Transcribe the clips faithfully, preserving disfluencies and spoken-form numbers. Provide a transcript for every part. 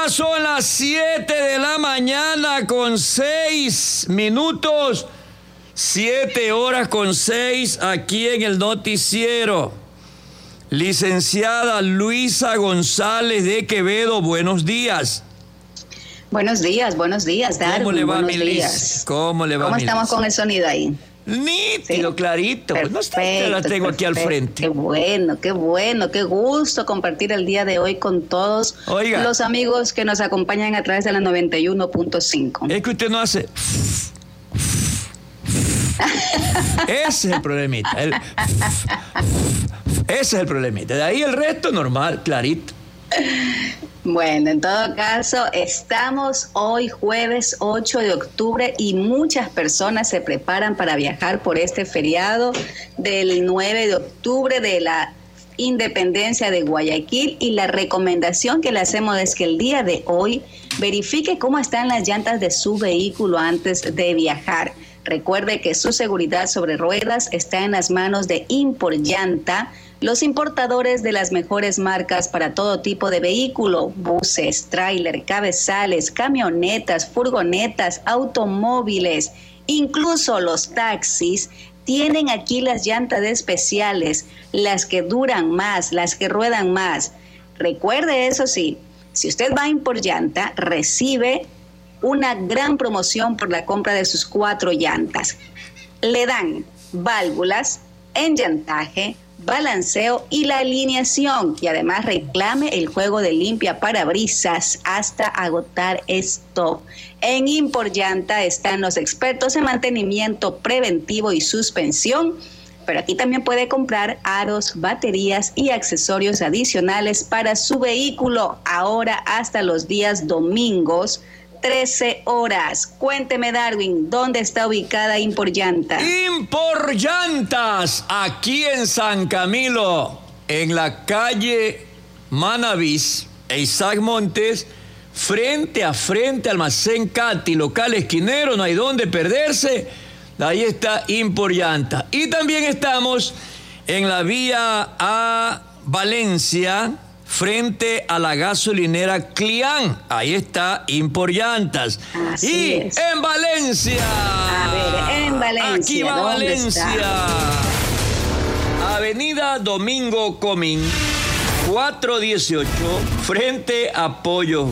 Ya son las siete de la mañana con seis minutos. Siete horas con seis aquí en el noticiero. Licenciada Luisa González de Quevedo, buenos días. Buenos días, buenos días, Darwin. ¿Cómo le va, buenos mi Liz? días. ¿Cómo le va, ¿Cómo mi estamos Liz? con el sonido ahí? Nítido, Sí. clarito. Perfecto, No sé, la tengo aquí al perfecto. frente. Qué bueno, qué bueno, qué gusto compartir el día de hoy con todos Oiga. los amigos que nos acompañan a través de la noventa y uno punto cinco. Es que usted no hace... Ese es el problemita. El... Ese es el problemita. De ahí el resto normal, clarito. Bueno, en todo caso, estamos hoy jueves ocho de octubre y muchas personas se preparan para viajar por este feriado del nueve de octubre de la Independencia de Guayaquil, y la recomendación que le hacemos es que el día de hoy verifique cómo están las llantas de su vehículo antes de viajar. Recuerde que su seguridad sobre ruedas está en las manos de Imporllanta, los importadores de las mejores marcas para todo tipo de vehículo: buses, tráiler, cabezales, camionetas, furgonetas, automóviles, incluso los taxis. Tienen aquí las llantas especiales, las que duran más, las que ruedan más. Recuerde, eso sí, si usted va a Imporllanta, recibe una gran promoción por la compra de sus cuatro llantas. Le dan válvulas, enllantaje, balanceo y la alineación, y además reclame el juego de limpia parabrisas hasta agotar stock. En Imporllanta están los expertos en mantenimiento preventivo y suspensión, pero aquí también puede comprar aros, baterías y accesorios adicionales para su vehículo, ahora hasta los días domingos, trece horas. Cuénteme, Darwin, ¿dónde está ubicada Imporllanta? Imporllantas, aquí en San Camilo, en la calle Manavís e Isaac Montes, frente a frente, Almacén Cati, local esquinero, no hay dónde perderse. Ahí está Imporllanta. Y también estamos en la vía a Valencia, frente a la gasolinera Clián. Ahí está Imporllantas. Así y es. en Valencia. A ver, en Valencia. Aquí va ¿dónde Valencia. está? Avenida Domingo Comín, cuatrocientos dieciocho, frente a Pollo.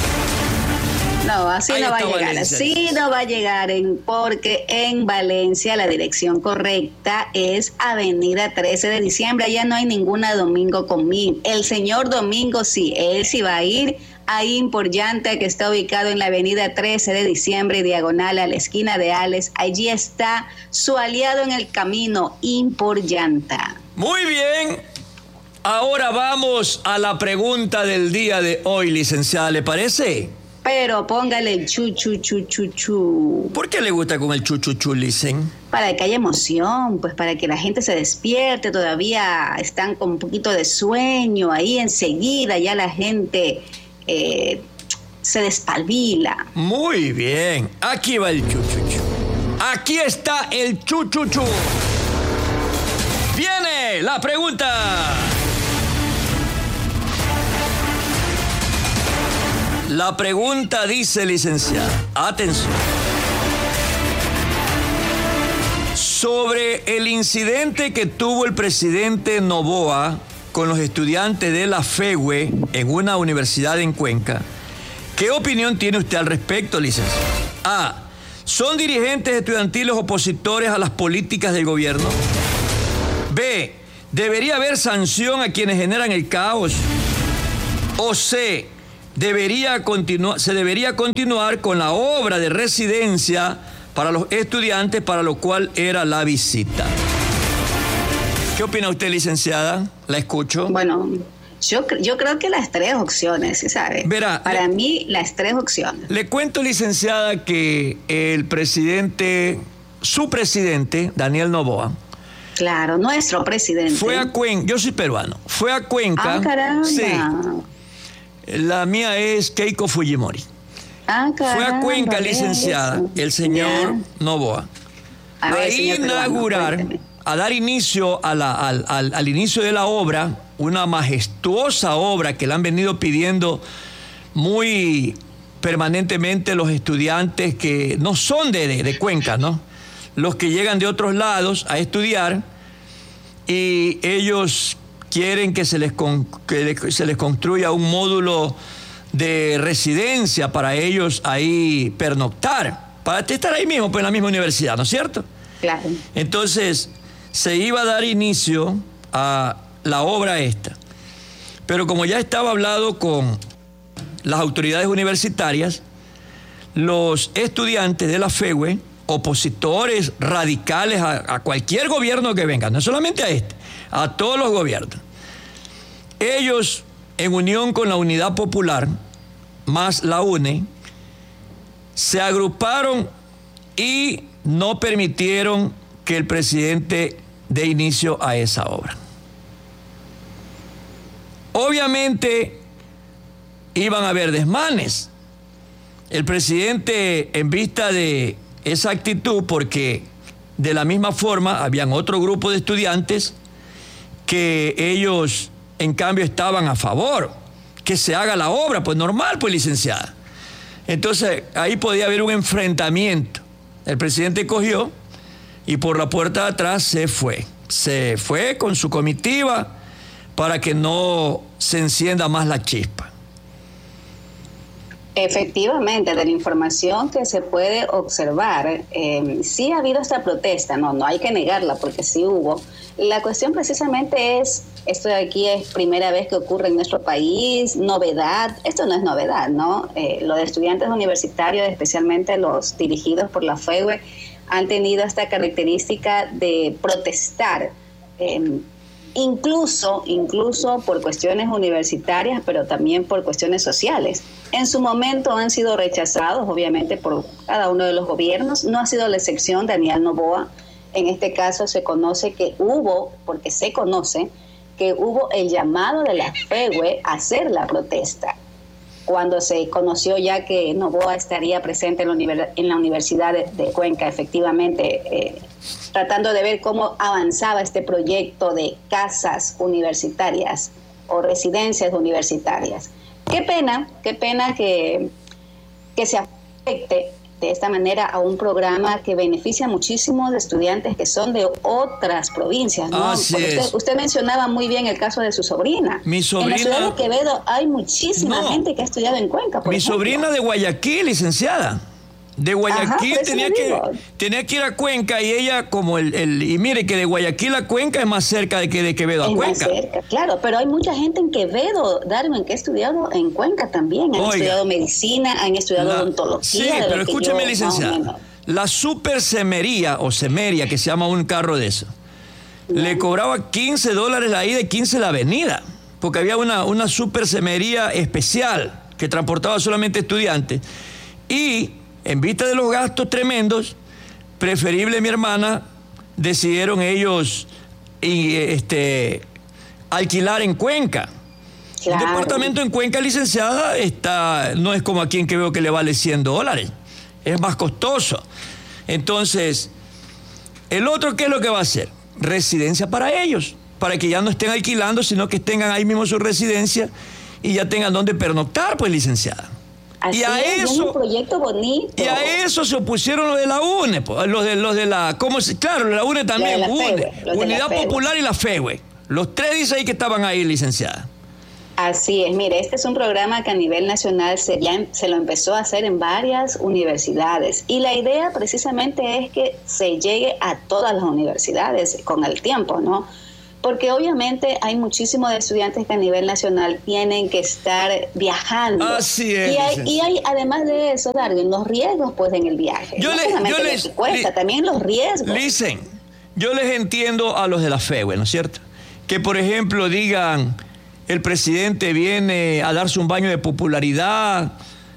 No, así Ahí no va a está llegar, Valencia. así no va a llegar, en, porque en Valencia la dirección correcta es Avenida trece de diciembre, allá no hay ninguna Domingo Comín. El señor Domingo sí, él sí va a ir a Imporllanta, que está ubicado en la Avenida trece de diciembre, diagonal a la esquina de Ales. Allí está su aliado en el camino, Imporllanta. Muy bien. Ahora vamos a la pregunta del día de hoy, licenciada, ¿le parece? Pero póngale el chu, chu, chu, chu, chu. ¿Por qué le gusta con el chuchuchu, licen? Para que haya emoción, pues para que la gente se despierte, todavía están con un poquito de sueño, ahí enseguida ya la gente eh, se despabila. Muy bien, aquí va el chuchuchu. Aquí está el chuchuchu. Viene la pregunta. La pregunta dice, licenciada, atención. Sobre el incidente que tuvo el presidente Noboa con los estudiantes de la FEWE en una universidad en Cuenca, ¿qué opinión tiene usted al respecto, licenciada? A. ¿Son dirigentes estudiantiles opositores a las políticas del gobierno? B. ¿Debería haber sanción a quienes generan el caos? O C. Debería continuar, se debería continuar con la obra de residencia para los estudiantes, para lo cual era la visita. ¿Qué opina usted, licenciada? La escucho. Bueno, yo, yo creo que las tres opciones, ¿sabe? Verá, Para le, mí, las tres opciones. Le cuento, licenciada, que el presidente, su presidente, Daniel Noboa, Claro, nuestro presidente. fue a Cuenca, yo soy peruano, fue a Cuenca. Ah, caramba. Sí. La mía es Keiko Fujimori. Ah, caramba. Fue a Cuenca, bien licenciada, eso. el señor Ya. Noboa, A ver, a señor peruano, inaugurar, cuénteme. a dar inicio a la, al, al, al inicio de la obra, una majestuosa obra que le han venido pidiendo muy permanentemente los estudiantes que no son de, de, de Cuenca, ¿no? Los que llegan de otros lados a estudiar y ellos quieren que se les, con, que se les construya un módulo de residencia para ellos ahí pernoctar, para estar ahí mismo, pues en la misma universidad, ¿no es cierto? Claro. Entonces, se iba a dar inicio a la obra esta, pero como ya estaba hablado con las autoridades universitarias, los estudiantes de la FEWE, opositores radicales a, a cualquier gobierno que venga, no solamente a este, a todos los gobiernos, ellos, en unión con la Unidad Popular, más la UNE, se agruparon y no permitieron que el presidente dé inicio a esa obra. Obviamente iban a haber desmanes. El presidente, en vista de esa actitud, porque de la misma forma habían otro grupo de estudiantes que ellos, en cambio, estaban a favor que se haga la obra, pues normal, pues licenciada. Entonces, ahí podía haber un enfrentamiento. El presidente cogió y por la puerta de atrás se fue. Se fue con su comitiva para que no se encienda más la chispa. Efectivamente, de la información que se puede observar, eh, sí ha habido esta protesta, no, no hay que negarla porque sí hubo. La cuestión precisamente es, esto de aquí es primera vez que ocurre en nuestro país, novedad, esto no es novedad, ¿no? Eh, los estudiantes universitarios, especialmente los dirigidos por la FEWE, han tenido esta característica de protestar, eh, incluso, incluso por cuestiones universitarias, pero también por cuestiones sociales. En su momento han sido rechazados, obviamente, por cada uno de los gobiernos. No ha sido la excepción Daniel Noboa. En este caso se conoce que hubo, porque se conoce, que hubo el llamado de la FEWE a hacer la protesta. Cuando se conoció ya que Noboa estaría presente en la, univers- en la Universidad de, de Cuenca, efectivamente, eh, tratando de ver cómo avanzaba este proyecto de casas universitarias o residencias universitarias. Qué pena, qué pena que, que se afecte de esta manera a un programa que beneficia muchísimo de estudiantes que son de otras provincias, ¿no? Así usted, es. usted mencionaba muy bien el caso de su sobrina. Mi sobrina. En la ciudad de Quevedo hay muchísima No. gente que ha estudiado en Cuenca, por Mi ejemplo. sobrina de Guayaquil, licenciada. De Guayaquil. Ajá, tenía, que, tenía que ir a Cuenca y ella como el, el... Y mire que de Guayaquil a Cuenca es más cerca de que de Quevedo a Es Cuenca. más cerca, claro, pero hay mucha gente en Quevedo, Darwin, que ha estudiado en Cuenca también. Han Oiga. estudiado medicina, han estudiado La- odontología. Sí, de lo pero que escúcheme, yo, licenciada. más o menos. La super semería o semeria, que se llama un carro de eso, le cobraba quince dólares la ida y quince la venida, porque había una, una super semería especial que transportaba solamente estudiantes. Y en vista de los gastos tremendos, preferible, mi hermana, decidieron ellos y, este, alquilar en Cuenca. Claro. Un departamento en Cuenca, licenciada, está, no es como aquí en Quevedo que le vale cien dólares. Es más costoso. Entonces, el otro, ¿qué es lo que va a hacer? Residencia para ellos, para que ya no estén alquilando, sino que tengan ahí mismo su residencia y ya tengan donde pernoctar, pues, licenciada. Así y a es, eso, es un proyecto bonito. Y a eso se opusieron los de la UNE, pues, los de los de la, ¿cómo se? Claro, la UNE también, La de la UNE, FEWE, los de Unidad la FEWE. Popular y la FEWE. Los tres dice ahí que estaban ahí, licenciada. Así es, mire, este es un programa que a nivel nacional se, ya, se lo empezó a hacer en varias universidades y la idea precisamente es que se llegue a todas las universidades con el tiempo, ¿no? Porque obviamente hay muchísimos estudiantes que a nivel nacional tienen que estar viajando. Así es. Y hay, y hay además de eso, Darwin, los riesgos pues en el viaje. Yo no le- solamente yo lo les- que cuesta, li- también los riesgos. Listen, yo les entiendo a los de la FEWE, ¿no es cierto? Que, por ejemplo, digan, el presidente viene a darse un baño de popularidad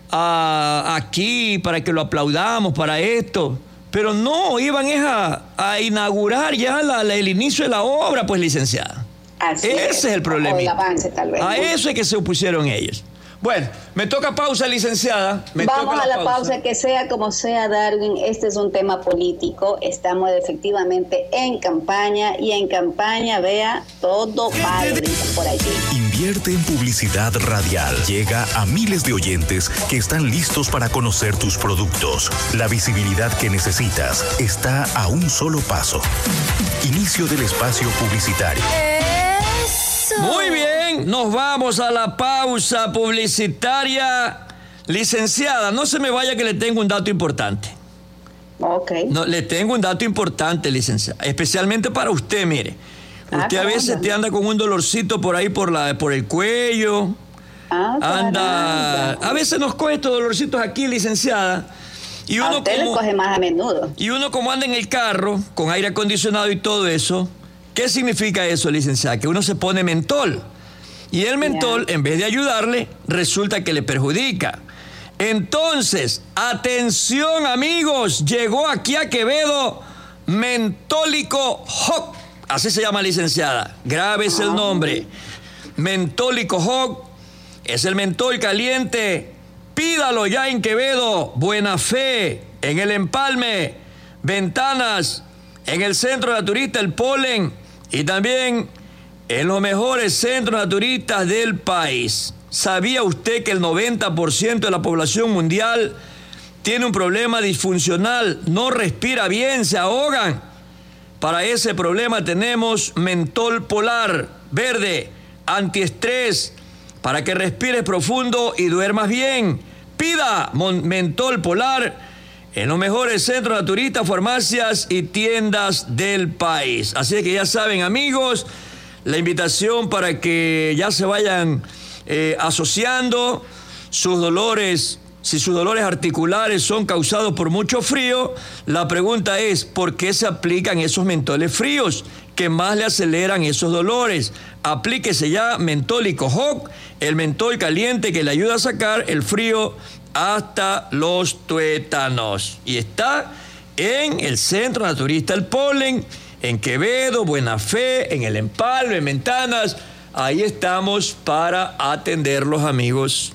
a, aquí para que lo aplaudamos, para esto. Pero no, iban es a, a inaugurar ya la- la- el inicio de la obra, pues, licenciada. Así Ese es, es el problema. o el avance, tal vez, A ¿no? eso es que se opusieron ellos. Bueno, me toca pausa, licenciada. Me Vamos toca a la pausa. pausa, que sea como sea, Darwin, este es un tema político, estamos efectivamente en campaña y en campaña, vea, todo vale, dicen por allí. Invierte en publicidad radial. Llega a miles de oyentes que están listos para conocer tus productos. La visibilidad que necesitas está a un solo paso. Inicio del espacio publicitario. Eso. Muy bien, nos vamos a la pausa publicitaria. Licenciada, no se me vaya que le tengo un dato importante. Ok. No, le tengo un dato importante, licenciada, especialmente para usted, mire. Usted ah, a veces te anda con un dolorcito por ahí por la por el cuello. Ah, anda. A veces nos coge estos dolorcitos aquí, licenciada. Y uno a usted como, le coge más a menudo. Y uno como anda en el carro, con aire acondicionado y todo eso, ¿qué significa eso, licenciada? Que uno se pone mentol. Y el mentol, yeah. en vez de ayudarle, resulta que le perjudica. Entonces, atención amigos, llegó aquí a Quevedo Mentólico Hawk. Así se llama, licenciada. Grábese el nombre. Mentólico Hawk es el mentol caliente. Pídalo ya en Quevedo, Buena Fe, en el Empalme, Ventanas, en el Centro Naturista El Polen y también en los mejores centros naturistas del país. ¿Sabía usted que el noventa por ciento de la población mundial tiene un problema disfuncional? No respira bien, se ahogan. Para ese problema tenemos mentol polar, verde, antiestrés, para que respires profundo y duermas bien. Pida mentol polar en los mejores centros naturistas, farmacias y tiendas del país. Así que ya saben, amigos, la invitación para que ya se vayan eh, asociando sus dolores. Si sus dolores articulares son causados por mucho frío, la pregunta es, ¿por qué se aplican esos mentoles fríos que más le aceleran esos dolores? Aplíquese ya Mentólico Hawk, el mentol caliente que le ayuda a sacar el frío hasta los tuétanos. Y está en el Centro Naturista El Polen, en Quevedo, Buena Fe, en el Empalme, en Ventanas. Ahí estamos para atenderlos, amigos.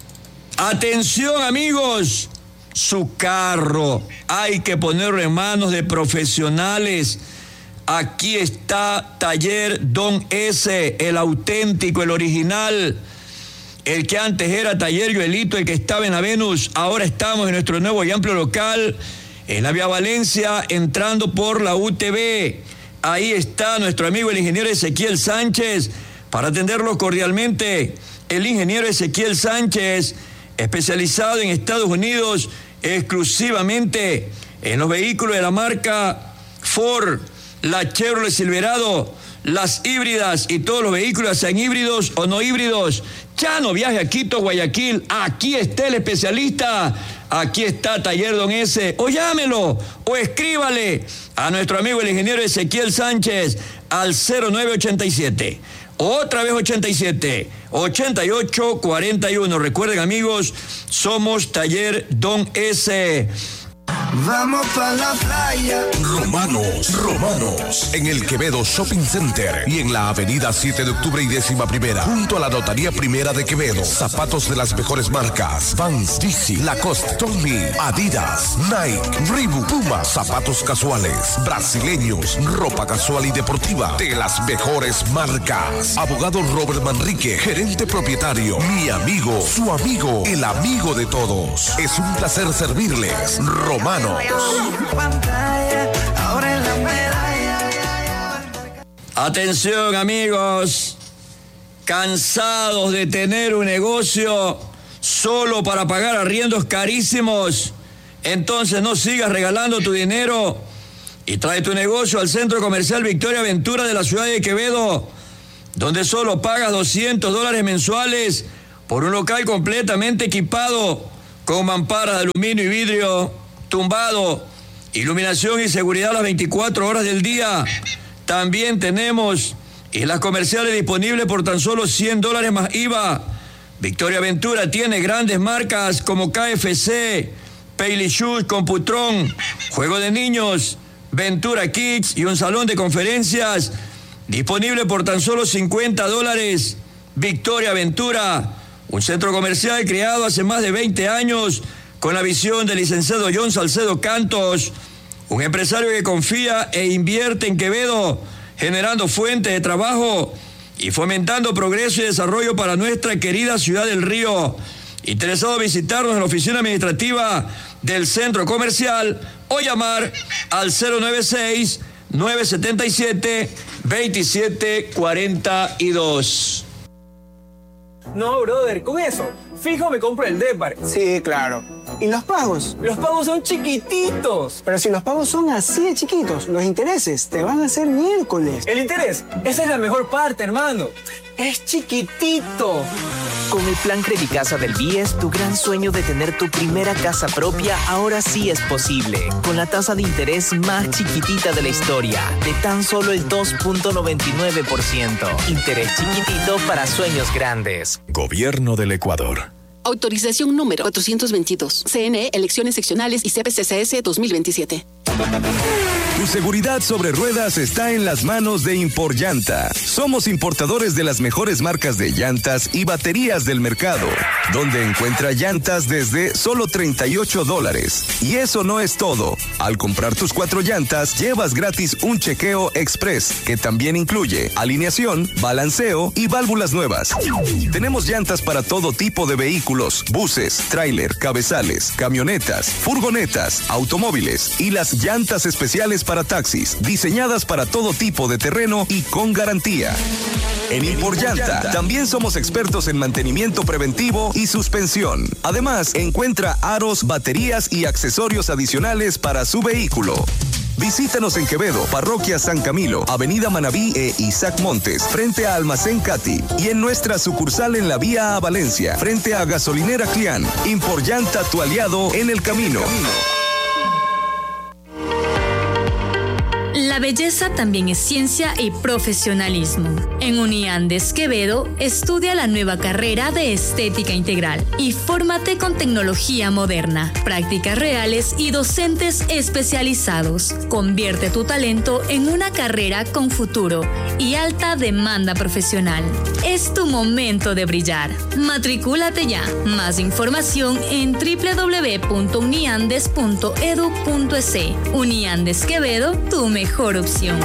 Atención, amigos, su carro hay que ponerlo en manos de profesionales. Aquí está Taller Don S, el auténtico, el original, el que antes era Taller Joelito, el que estaba en la Venus. Ahora estamos en nuestro nuevo y amplio local, en la Vía Valencia, entrando por la U T V. Ahí está nuestro amigo el ingeniero Ezequiel Sánchez, para atenderlo cordialmente. El ingeniero Ezequiel Sánchez, especializado en Estados Unidos exclusivamente en los vehículos de la marca Ford, la Chevrolet Silverado, las híbridas y todos los vehículos, sean híbridos o no híbridos. Ya no viaje a Quito, Guayaquil. Aquí está el especialista. Aquí está Taller Don S. O llámelo o escríbale a nuestro amigo el ingeniero Ezequiel Sánchez al cero nueve ochenta y siete. Otra vez ochenta y siete, ochenta y ocho, cuarenta y uno. Recuerden, amigos, somos Taller Don S. Vamos pa' la playa. Romanos, Romanos, en el Quevedo Shopping Center y en la avenida siete de octubre y décima primera, junto a la Notaría Primera de Quevedo. Zapatos de las mejores marcas: Vans, D C, Lacoste, Tommy, Adidas, Nike, Reebok, Puma. Zapatos casuales, brasileños, ropa casual y deportiva de las mejores marcas. Abogado Robert Manrique, gerente propietario, mi amigo, su amigo, el amigo de todos. Es un placer servirles. Romanos. Atención, amigos, cansados de tener un negocio solo para pagar arriendos carísimos. Entonces no sigas regalando tu dinero y trae tu negocio al Centro Comercial Victoria Ventura de la ciudad de Quevedo, donde solo pagas doscientos dólares mensuales por un local completamente equipado con mamparas de aluminio y vidrio tumbado, iluminación y seguridad las veinticuatro horas del día. También tenemos islas comerciales disponibles por tan solo cien dólares más I V A. Victoria Ventura tiene grandes marcas como K F C, Payly Shoes, Computron, Juego de Niños, Ventura Kids y un salón de conferencias disponible por tan solo cincuenta dólares. Victoria Ventura, un centro comercial creado hace más de veinte años con la visión del licenciado John Salcedo Cantos, un empresario que confía e invierte en Quevedo, generando fuentes de trabajo y fomentando progreso y desarrollo para nuestra querida ciudad del Río. Interesado en visitarnos en la oficina administrativa del centro comercial o llamar al cero nueve seis, nueve siete siete, dos siete cuatro dos. No, brother, con eso, fijo me compro el Depar. Sí, claro. ¿Y los pagos? Los pagos son chiquititos. Pero si los pagos son así de chiquitos, los intereses te van a hacer miércoles. El interés, esa es la mejor parte, hermano. Es chiquitito. Con el plan Credicasa del B I E S, tu gran sueño de tener tu primera casa propia ahora sí es posible. Con la tasa de interés más chiquitita de la historia, de tan solo el dos punto noventa y nueve por ciento. Interés chiquitito para sueños grandes. Gobierno del Ecuador. Autorización número cuatrocientos veintidós. C N E, elecciones seccionales y C P C C S dos mil veintisiete. Tu seguridad sobre ruedas está en las manos de Imporllanta. Somos importadores de las mejores marcas de llantas y baterías del mercado, donde encuentra llantas desde solo treinta y ocho dólares. Y eso no es todo. Al comprar tus cuatro llantas, llevas gratis un chequeo express, que también incluye alineación, balanceo y válvulas nuevas. Tenemos llantas para todo tipo de vehículos, buses, tráiler, cabezales, camionetas, furgonetas, automóviles y las llantas especiales para taxis, diseñadas para todo tipo de terreno y con garantía. En Imporllanta también somos expertos en mantenimiento preventivo y suspensión. Además, encuentra aros, baterías y accesorios adicionales para su vehículo. Visítanos en Quevedo, Parroquia San Camilo, Avenida Manabí e Isaac Montes, frente a Almacén Cati, y en nuestra sucursal en la vía a Valencia, frente a Gasolinera Clián. Imporllanta, tu aliado en el camino. La belleza también es ciencia y profesionalismo. En Uniandes Quevedo, estudia la nueva carrera de Estética Integral y fórmate con tecnología moderna, prácticas reales y docentes especializados. Convierte tu talento en una carrera con futuro y alta demanda profesional. Es tu momento de brillar. Matricúlate ya. Más información en doble u doble u doble u punto uniandes punto edu punto es. Uniandes Quevedo, tu mejor opción.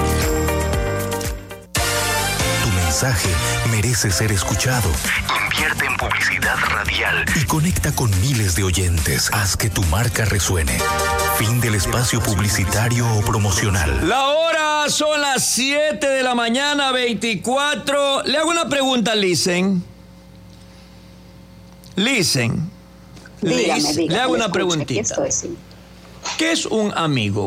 Tu mensaje merece ser escuchado. Invierte en publicidad radial y conecta con miles de oyentes. Haz que tu marca resuene. Fin del espacio publicitario o promocional. La hora son las siete de la mañana, veinticuatro. Le hago una pregunta, Listen. Listen. Dígame, Liz, dígame, le hago una escucha, preguntita. estoy, sí. ¿Qué es un amigo?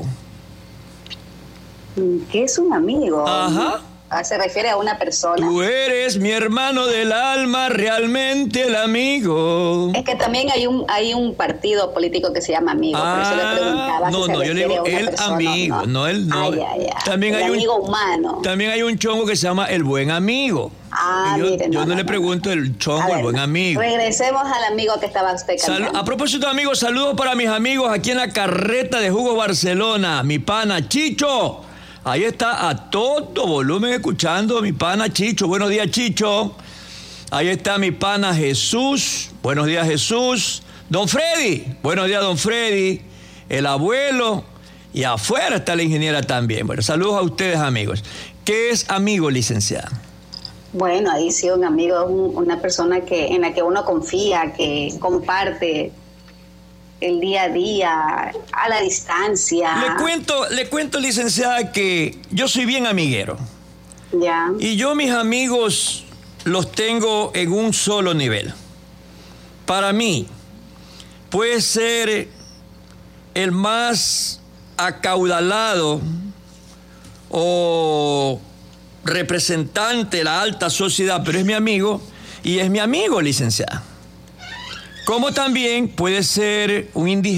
¿Qué es un amigo? Ajá. Ah, se refiere a una persona. Tú eres mi hermano del alma, realmente el amigo. Es que también hay un hay un partido político que se llama Amigo, ah, por eso le preguntaba no, si no, se yo le refiere digo a una el persona, amigo, no, no el no. Ah, ya, ya. También el hay amigo un humano. También hay un chongo que se llama el buen amigo. Ah, yo mire, yo no, no, no, le no, pregunto el chongo, ver, el buen amigo. Regresemos al amigo que estaba usted cantando. Sal- a propósito, amigos, saludos para mis amigos aquí en la carreta de Jugo Barcelona. Mi pana Chicho. Ahí está a todo volumen escuchando mi pana Chicho. Buenos días, Chicho. Ahí está mi pana Jesús. Buenos días, Jesús. Don Freddy. Buenos días, don Freddy. El abuelo. Y afuera está la ingeniera también. Bueno, saludos a ustedes, amigos. ¿Qué es amigo, licenciada? Bueno, ahí sí, un amigo es un, una persona que en la que uno confía, que comparte el día a día, a la distancia. Le cuento, le cuento, licenciada, que yo soy bien amiguero. Ya. Y yo mis amigos los tengo en un solo nivel. Para mí, puede ser el más acaudalado o representante de la alta sociedad, pero es mi amigo y es mi amigo, licenciada. Como también puede ser un indigente